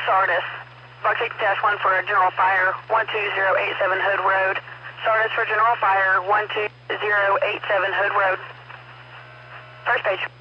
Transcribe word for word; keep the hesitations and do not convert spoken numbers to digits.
Sardis. Box six dash one for General Fire, one two zero eight seven Hood Road. Sardis for General Fire, one two zero eight seven Hood Road. First page.